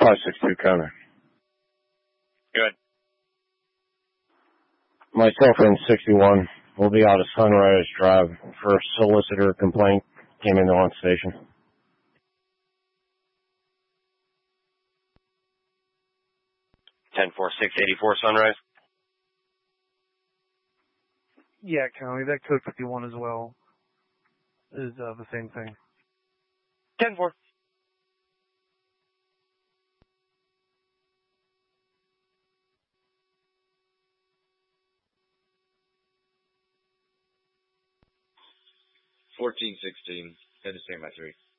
562 counter. Good. Myself and 61 will be out of Sunrise Drive for a solicitor complaint. Came into on station. 10-4, 684 Sunrise. Yeah, County. That code 51 as well is the same thing. 10-4. $14.16. Head to stand by 3.